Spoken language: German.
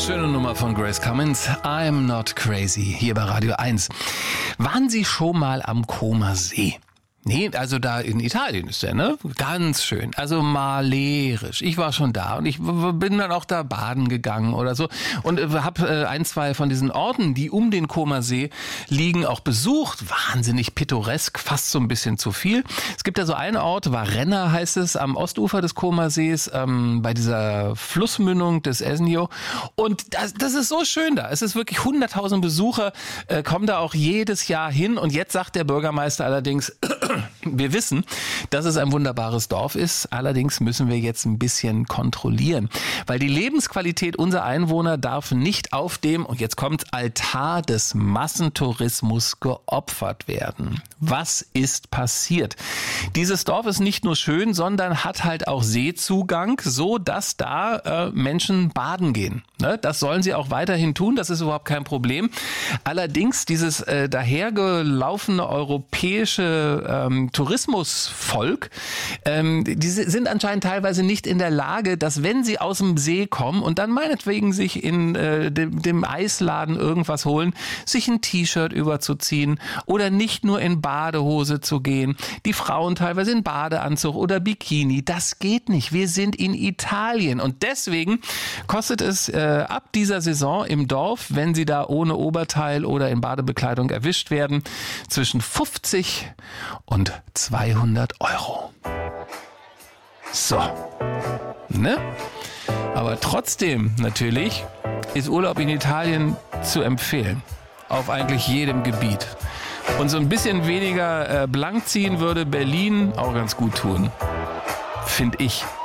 Schöne Nummer von Grace Cummins. I'm not crazy. Hier bei Radio 1. Waren Sie schon mal am Comer See? Nee, also da in Italien ist der, ne? Ganz schön. Also malerisch. Ich war schon da und ich bin dann auch da baden gegangen oder so und habe ein, zwei von diesen Orten, die um den Comer See liegen, auch besucht. Wahnsinnig pittoresk, fast so ein bisschen zu viel. Es gibt ja so einen Ort, Varenna heißt es, am Ostufer des Comer Sees, bei dieser Flussmündung des Esnio. Und das ist so schön da. Es ist wirklich 100.000 Besucher, kommen da auch jedes Jahr hin. Und jetzt sagt der Bürgermeister allerdings, wir wissen, dass es ein wunderbares Dorf ist. Allerdings müssen wir jetzt ein bisschen kontrollieren, weil die Lebensqualität unserer Einwohner darf nicht auf dem, und jetzt kommt, Altar des Massentourismus geopfert werden. Was ist passiert? Dieses Dorf ist nicht nur schön, sondern hat halt auch Seezugang, so dass da Menschen baden gehen. Ne? Das sollen sie auch weiterhin tun, das ist überhaupt kein Problem. Allerdings dieses dahergelaufene europäische Tourismusvolk, die sind anscheinend teilweise nicht in der Lage, dass wenn sie aus dem See kommen und dann meinetwegen sich in dem Eisladen irgendwas holen, sich ein T-Shirt überzuziehen oder nicht nur in Badehose zu gehen. Die Frauen teilweise in Badeanzug oder Bikini. Das geht nicht. Wir sind in Italien und deswegen kostet es ab dieser Saison im Dorf, wenn sie da ohne Oberteil oder in Badebekleidung erwischt werden, zwischen 50 und 200 Euro. So, ne? Aber trotzdem natürlich ist Urlaub in Italien zu empfehlen. Auf eigentlich jedem Gebiet. Und so ein bisschen weniger blank ziehen würde Berlin auch ganz gut tun. Finde ich.